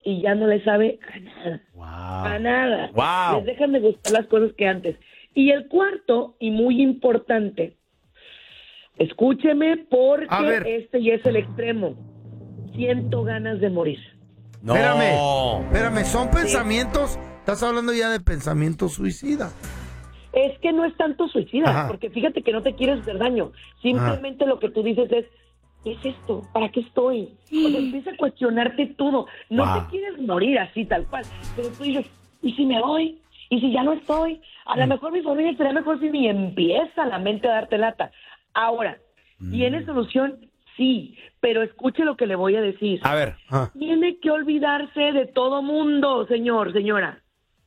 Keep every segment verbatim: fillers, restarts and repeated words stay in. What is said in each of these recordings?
y ya no le sabe a nada. Wow. A nada. Wow. Les dejan de gustar las cosas que antes. Y el cuarto, y muy importante, escúcheme porque este ya es el extremo. Siento ganas de morir. No. Espérame, espérame, son pensamientos, estás hablando ya de pensamientos suicidas. Es que no es tanto suicida, Ajá. porque fíjate que no te quieres hacer daño. Simplemente Ajá. lo que tú dices es, ¿qué es esto? ¿Para qué estoy? O sea, empieza a cuestionarte todo. No wow. te quieres morir así, tal cual. Pero tú dices, ¿y si me voy? ¿Y si ya no estoy? A mm. lo mejor mi familia sería mejor si ni empieza la mente a darte lata. Ahora, mm. ¿tiene solución? Sí, pero escuche lo que le voy a decir. A ver. Ah. Tiene que olvidarse de todo mundo, señor, señora.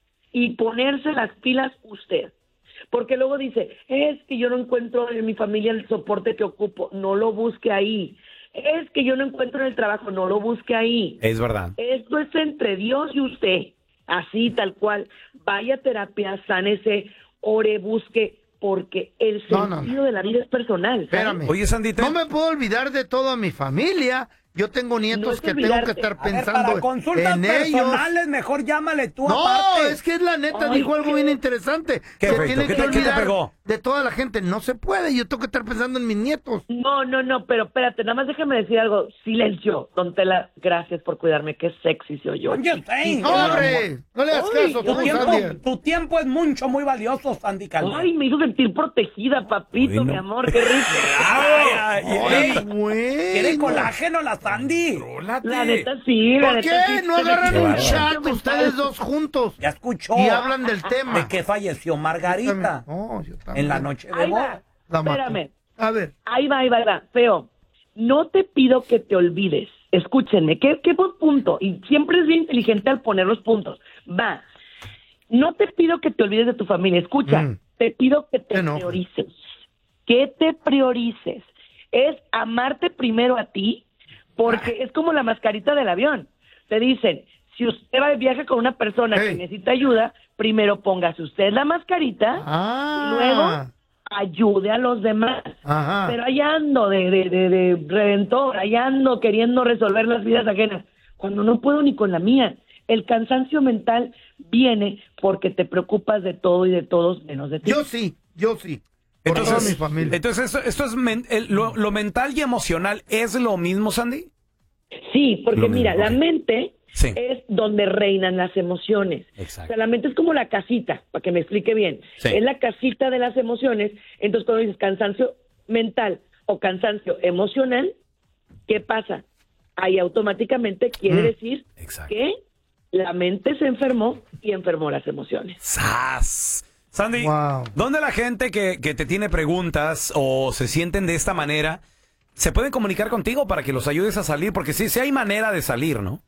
Y ponerse las pilas usted. Porque luego dice, es que yo no encuentro en mi familia el soporte que ocupo. No lo busque ahí. Es que yo no encuentro en el trabajo. No lo busque ahí. Es verdad. Esto es entre Dios y usted. Así, tal cual. Vaya a terapia, sánese, ore, busque. Porque el sentido no, no, no. de la vida es personal. ¿sabes? Espérame. Oye, Sandy, te... no me puedo olvidar de toda mi familia. Yo tengo nietos no es que olvidarte. tengo que estar pensando a ver, para consultas en personales, ellos. Mejor llámale tú no, aparte. No, es que es la neta, Ay, dijo algo ¿qué? bien interesante. ¿Qué, Se Feito? tiene ¿Qué que te, olvidar ¿qué te pegó? de toda la gente. No se puede, yo tengo que estar pensando en mis nietos. No, no, no, pero espérate, nada más déjame decir algo. Silencio, don Tela, gracias por cuidarme, qué sexy se oyó. Oye, no, hombre, no le hagas caso. Tu tiempo, tu tiempo es mucho, muy valioso, Sandy Caldera. Ay, me hizo sentir protegida, papito, Uy, no. mi amor, qué rico. Ay, ay, ay, ay, güey. ¿Quiere colágeno la Sandy? Rólate. La neta sí, la ¿Por neta qué? sí. No agarran un chat ustedes dos juntos. Ya escuchó. Y hablan del tema. De que falleció Margarita. No, yo también. En la noche de boda. Espérame. A ver. Ahí va, ahí va, ahí va. Feo, no te pido que te olvides. Escúchenme, qué, qué buen punto. Y siempre es bien inteligente al poner los puntos. Va. No te pido que te olvides de tu familia. Escucha, mm. te pido que te no. priorices. Que te priorices. Es amarte primero a ti, porque ah. es como la mascarita del avión. Te dicen, si usted va de viaje con una persona hey. que necesita ayuda, primero póngase usted la mascarita ah. y luego ayude a los demás. Ajá. Pero allá ando de, de, de, de redentor, allá ando queriendo resolver las vidas ajenas, cuando no puedo ni con la mía. El cansancio mental viene porque te preocupas de todo y de todos menos de ti. Yo sí, yo sí. Por entonces, toda mi familia. Entonces, esto, esto es men, el, lo, lo mental y emocional, ¿es lo mismo, Sandy? Sí, porque lo mira, mismo, la okay. mente sí. es donde reinan las emociones. Exacto. O sea, la mente es como la casita, para que me explique bien. Sí. Es la casita de las emociones. Entonces, cuando dices cansancio mental o cansancio emocional, ¿qué pasa? Ahí automáticamente quiere mm. decir Exacto. que la mente se enfermó y enfermó las emociones. ¡Sas! Sandy, wow. ¿dónde la gente que, que te tiene preguntas o se sienten de esta manera se pueden comunicar contigo para que los ayudes a salir? Porque sí, sí hay manera de salir, ¿no?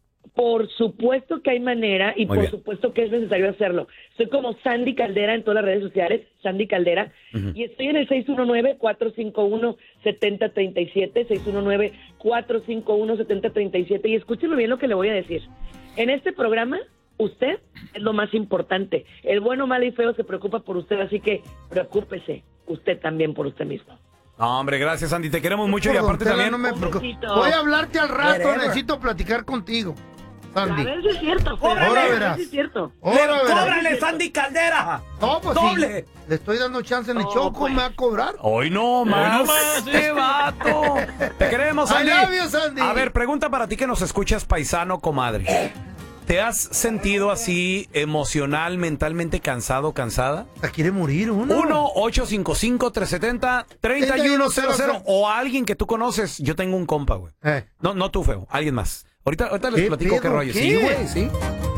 Por supuesto que hay manera y Muy por bien. supuesto que es necesario hacerlo. Soy como Sandy Caldera en todas las redes sociales, Sandy Caldera, uh-huh. y estoy en el seis uno nueve, cuatro cinco uno, siete cero tres siete, seis uno nueve, cuatro cinco uno, siete cero tres siete, y escúcheme bien lo que le voy a decir. En este programa, usted es lo más importante. El bueno, malo y feo se preocupa por usted, así que preocúpese usted también por usted mismo. No, hombre, gracias, Sandy, te queremos mucho por y aparte también... No me voy a hablarte al rato, Whatever. necesito platicar contigo, Sandy. A ver si es cierto, Ahora a verás. ver si es cierto. Ahora verás. ¡Cóbrale, Sandy Caldera! No, pues ¡Doble! Sí, le estoy dando chance en el no, show, ¿cómo pues. me va a cobrar? Hoy no más, no más este vato. Te queremos, Sandy. I love you, Sandy. A ver, pregunta para ti que nos escuchas, paisano, comadre. ¿Te has sentido así emocional, mentalmente cansado, cansada? ¿La quiere morir uno? uno ocho cinco cinco, tres siete cero, tres uno cero cero o a alguien que tú conoces. Yo tengo un compa, güey. Eh. No, no tú, feo, alguien más. Ahorita, ahorita les platico pedo, qué rollo. ¿qué? Sí, güey, sí.